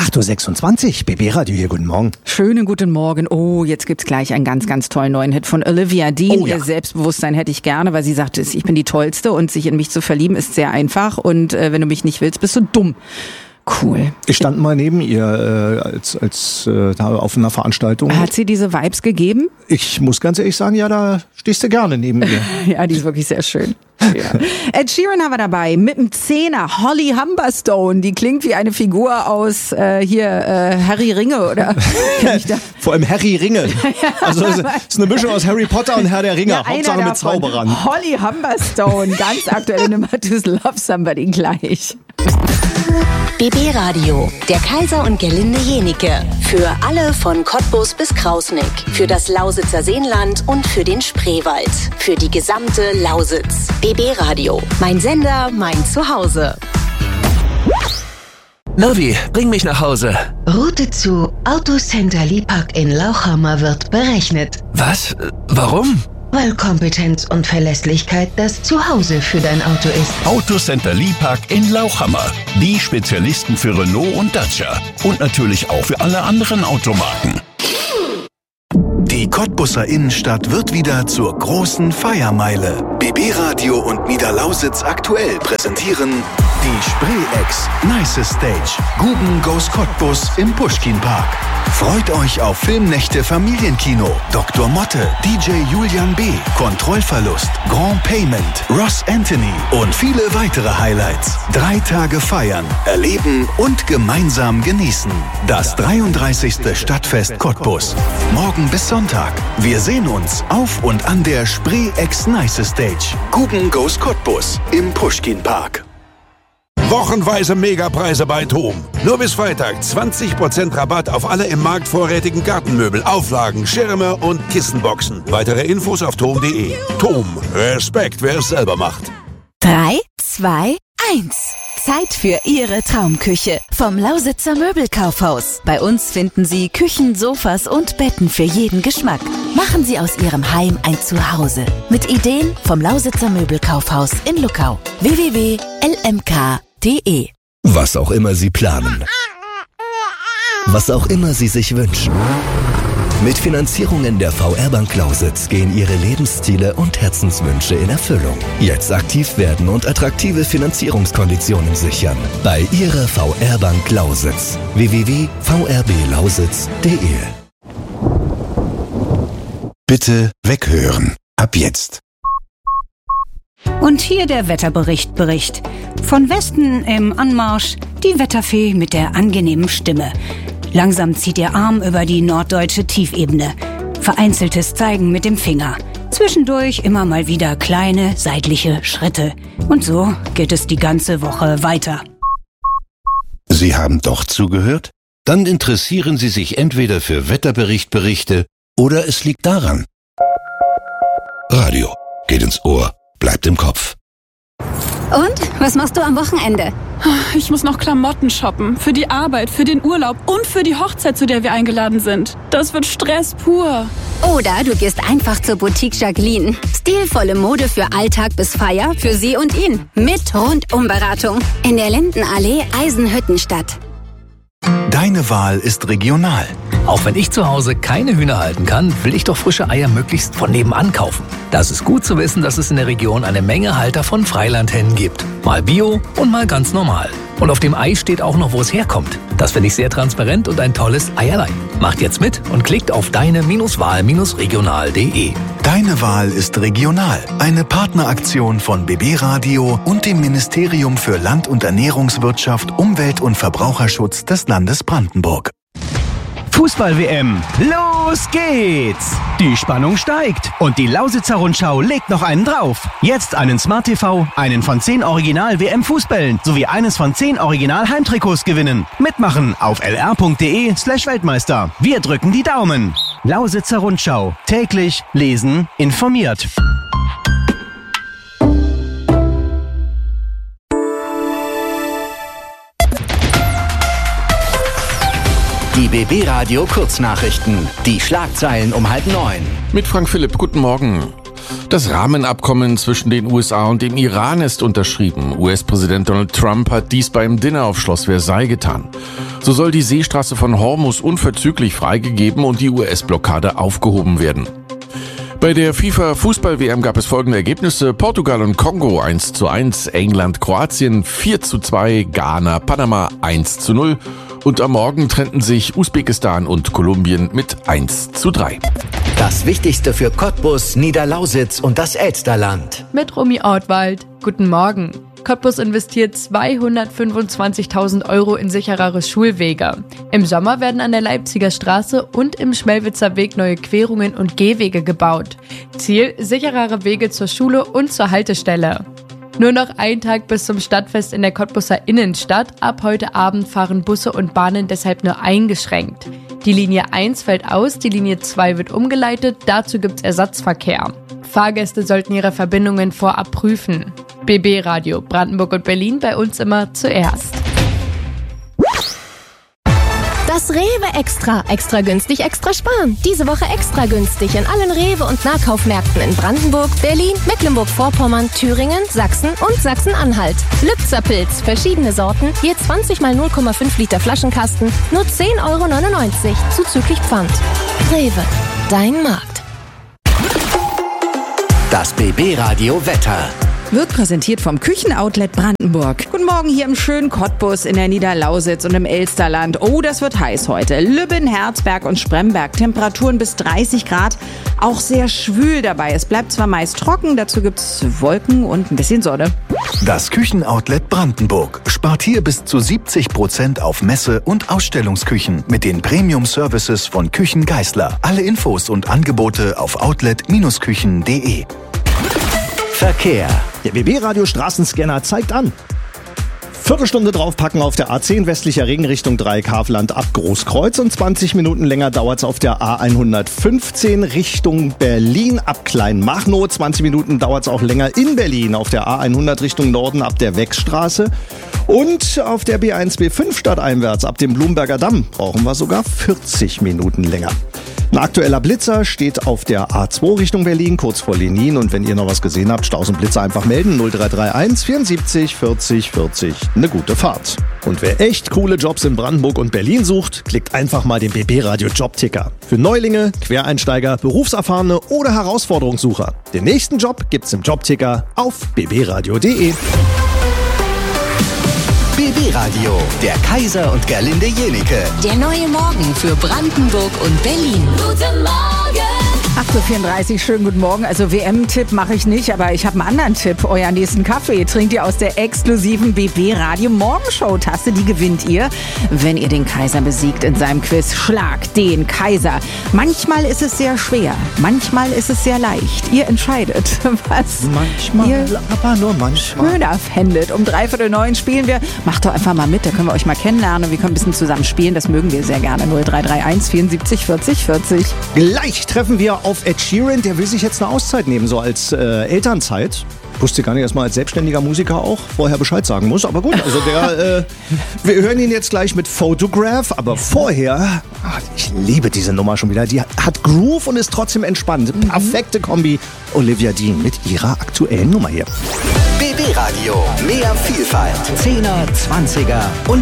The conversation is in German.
8.26 Uhr, BB Radio hier, guten Morgen. Schönen guten Morgen. Oh, jetzt gibt's gleich einen ganz, ganz tollen neuen Hit von Olivia Dean. Oh, ja. Ihr Selbstbewusstsein hätte ich gerne, weil sie sagt, ich bin die Tollste und sich in mich zu verlieben ist sehr einfach und wenn du mich nicht willst, bist du dumm. Cool. Ich stand mal neben ihr da auf einer Veranstaltung. Hat sie diese Vibes gegeben? Ich muss ganz ehrlich sagen, ja, da stehst du gerne neben ihr. Ja, die ist wirklich sehr schön. Ja. Ed Sheeran haben wir dabei, mit dem Zehner, Holly Humberstone, die klingt wie eine Figur aus Harry Ringe, oder? Vor allem Harry Ringe. Also es ist eine Mischung aus Harry Potter und Herr der Ringe, ja, Hauptsache mit Zauberern. Holly Humberstone, ganz aktuelle Nummer to Love Somebody gleich. BB Radio, der Kaiser und Gerlinde Jenike. Für alle von Cottbus bis Krausnick. Für das Lausitzer Seenland und für den Spreewald. Für die gesamte Lausitz. BB Radio, mein Sender, mein Zuhause. Novi, bring mich nach Hause. Route zu Autocenter Lipack in Lauchhammer wird berechnet. Was? Warum? Weil Kompetenz und Verlässlichkeit das Zuhause für dein Auto ist. Autocenter Lipack in Lauchhammer. Die Spezialisten für Renault und Dacia. Und natürlich auch für alle anderen Automarken. Die Cottbuser Innenstadt wird wieder zur großen Feiermeile. BB Radio und Niederlausitz aktuell präsentieren die Spree-Ex Nice Stage. Guben Goes Cottbus im Puschkin-Park. Freut euch auf Filmnächte Familienkino, Dr. Motte, DJ Julian B., Kontrollverlust, Grand Payment, Ross Anthony und viele weitere Highlights. 3 Tage feiern, erleben und gemeinsam genießen. Das 33. Stadtfest Cottbus. Morgen bis Sonntag. Wir sehen uns auf und an der Spree-Ex Nice Stage. Guben Goes Cottbus im Puschkin-Park. Wochenweise Megapreise bei TOM. Nur bis Freitag 20% Rabatt auf alle im Markt vorrätigen Gartenmöbel, Auflagen, Schirme und Kissenboxen. Weitere Infos auf tom.de. TOM. Respekt, wer es selber macht. 3, 2, 1. Zeit für Ihre Traumküche vom Lausitzer Möbelkaufhaus. Bei uns finden Sie Küchen, Sofas und Betten für jeden Geschmack. Machen Sie aus Ihrem Heim ein Zuhause. Mit Ideen vom Lausitzer Möbelkaufhaus in Luckau. www.lmk.de. Was auch immer Sie planen. Was auch immer Sie sich wünschen. Mit Finanzierungen der VR-Bank Lausitz gehen Ihre Lebensziele und Herzenswünsche in Erfüllung. Jetzt aktiv werden und attraktive Finanzierungskonditionen sichern. Bei Ihrer VR-Bank Lausitz. www.vrblauSitz.de. Bitte weghören. Ab jetzt. Und hier der Wetterbericht. Von Westen im Anmarsch die Wetterfee mit der angenehmen Stimme. Langsam zieht ihr Arm über die norddeutsche Tiefebene. Vereinzeltes Zeigen mit dem Finger. Zwischendurch immer mal wieder kleine seitliche Schritte. Und so geht es die ganze Woche weiter. Sie haben doch zugehört? Dann interessieren Sie sich entweder für Wetterberichte oder es liegt daran. Radio geht ins Ohr, bleibt im Kopf. Und? Was machst du am Wochenende? Ich muss noch Klamotten shoppen. Für die Arbeit, für den Urlaub und für die Hochzeit, zu der wir eingeladen sind. Das wird Stress pur. Oder du gehst einfach zur Boutique Jacqueline. Stilvolle Mode für Alltag bis Feier, für sie und ihn. Mit Rundumberatung. In der Lindenallee Eisenhüttenstadt. Deine Wahl ist regional. Auch wenn ich zu Hause keine Hühner halten kann, will ich doch frische Eier möglichst von nebenan kaufen. Das ist gut zu wissen, dass es in der Region eine Menge Halter von Freilandhennen gibt. Mal Bio und mal ganz normal. Und auf dem Ei steht auch noch, wo es herkommt. Das finde ich sehr transparent und ein tolles Eierlein. Macht jetzt mit und klickt auf deine-wahl-regional.de. Deine Wahl ist regional. Eine Partneraktion von BB Radio und dem Ministerium für Land- und Ernährungswirtschaft, Umwelt- und Verbraucherschutz des Landes Brandenburg. Fußball-WM, los geht's! Die Spannung steigt und die Lausitzer Rundschau legt noch einen drauf. Jetzt einen Smart TV, einen von 10 Original-WM-Fußbällen sowie eines von 10 Original-Heimtrikots gewinnen. Mitmachen auf lr.de/Weltmeister. Wir drücken die Daumen. Lausitzer Rundschau. Täglich lesen, informiert. Die BB Radio Kurznachrichten. Die Schlagzeilen um 8:30. Mit Frank Philipp, guten Morgen. Das Rahmenabkommen zwischen den USA und dem Iran ist unterschrieben. US-Präsident Donald Trump hat dies beim Dinner auf Schloss Versailles getan. So soll die Seestraße von Hormuz unverzüglich freigegeben und die US-Blockade aufgehoben werden. Bei der FIFA-Fußball-WM gab es folgende Ergebnisse: Portugal und Kongo 1:1, England, Kroatien 4:2, Ghana, Panama 1:0 und am Morgen trennten sich Usbekistan und Kolumbien mit 1:3. Das Wichtigste für Cottbus, Niederlausitz und das Elsterland. Mit Romy Ortwald. Guten Morgen. Cottbus investiert 225.000 € in sicherere Schulwege. Im Sommer werden an der Leipziger Straße und im Schmelwitzer Weg neue Querungen und Gehwege gebaut. Ziel: sicherere Wege zur Schule und zur Haltestelle. Nur noch ein Tag bis zum Stadtfest in der Cottbuser Innenstadt. Ab heute Abend fahren Busse und Bahnen deshalb nur eingeschränkt. Die Linie 1 fällt aus, die Linie 2 wird umgeleitet, dazu gibt's Ersatzverkehr. Fahrgäste sollten ihre Verbindungen vorab prüfen. BB Radio Brandenburg und Berlin, bei uns immer zuerst. Das Rewe Extra. Extra günstig, extra sparen. Diese Woche extra günstig in allen Rewe- und Nahkaufmärkten in Brandenburg, Berlin, Mecklenburg-Vorpommern, Thüringen, Sachsen und Sachsen-Anhalt. Lübzer Pilz, verschiedene Sorten, je 20 mal 0,5 Liter Flaschenkasten, nur 10,99 € zuzüglich Pfand. Rewe, dein Markt. Das BB-Radio Wetter. Wird präsentiert vom Küchenoutlet Brandenburg. Guten Morgen hier im schönen Cottbus in der Niederlausitz und im Elsterland. Oh, das wird heiß heute. Lübben, Herzberg und Spremberg. Temperaturen bis 30 Grad. Auch sehr schwül dabei. Es bleibt zwar meist trocken, dazu gibt's Wolken und ein bisschen Sonne. Das Küchenoutlet Brandenburg spart hier bis zu 70% auf Messe- und Ausstellungsküchen mit den Premium-Services von Küchen Geissler. Alle Infos und Angebote auf outlet-küchen.de. Verkehr. Der BB-Radio Straßenscanner zeigt an. Viertelstunde draufpacken auf der A10 westlicher Ringrichtung Dreieckhavelland ab Großkreuz und 20 Minuten länger dauert's auf der A115 Richtung Berlin ab Kleinmachnow. 20 Minuten dauert's auch länger in Berlin auf der A100 Richtung Norden ab der Weckstraße. Und auf der B1, B5 stadteinwärts ab dem Blumberger Damm brauchen wir sogar 40 Minuten länger. Ein aktueller Blitzer steht auf der A2 Richtung Berlin, kurz vor Lenin. Und wenn ihr noch was gesehen habt, Staus und Blitzer einfach melden. 0331 74 40 40. Eine gute Fahrt. Und wer echt coole Jobs in Brandenburg und Berlin sucht, klickt einfach mal den BB-Radio Jobticker. Für Neulinge, Quereinsteiger, Berufserfahrene oder Herausforderungssucher. Den nächsten Job gibt's im Jobticker auf bbradio.de. BB Radio, der Kaiser und Gerlinde Jenike. Der neue Morgen für Brandenburg und Berlin. Guten Morgen! 8:34 Uhr, schönen guten Morgen. Also WM-Tipp mache ich nicht, aber ich habe einen anderen Tipp. Euren nächsten Kaffee trinkt ihr aus der exklusiven BB-Radio-Morgenshow-Tasse. Die gewinnt ihr, wenn ihr den Kaiser besiegt in seinem Quiz. Schlag den Kaiser. Manchmal ist es sehr schwer, manchmal ist es sehr leicht. Ihr entscheidet, was manchmal, ihr aber nur manchmal schöner fändet. Um 8:45 spielen wir. Macht doch einfach mal mit, da können wir euch mal kennenlernen. Wir können ein bisschen zusammen spielen, das mögen wir sehr gerne. 0331 74 40 40. Gleich treffen wir auf Ed Sheeran, der will sich jetzt eine Auszeit nehmen, so als Elternzeit. Wusste gar nicht, dass man als selbstständiger Musiker auch vorher Bescheid sagen muss. Aber gut, also wir hören ihn jetzt gleich mit Photograph. Aber vorher, ich liebe diese Nummer schon wieder, die hat Groove und ist trotzdem entspannt. Perfekte Kombi. Olivia Dean mit ihrer aktuellen Nummer hier. BB Radio, mehr Vielfalt. 10er, 20er und